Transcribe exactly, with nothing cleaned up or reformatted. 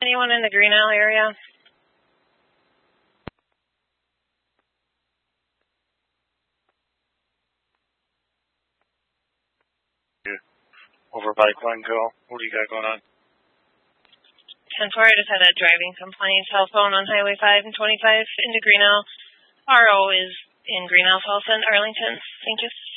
Anyone in the Green Isle area? Over by Glencoe. What do you got going on? ten four, I just had a driving complaint. Cell phone on Highway five and twenty-five into Green Isle. R O is in Green Isle, Tulsa, and Arlington. Thank you.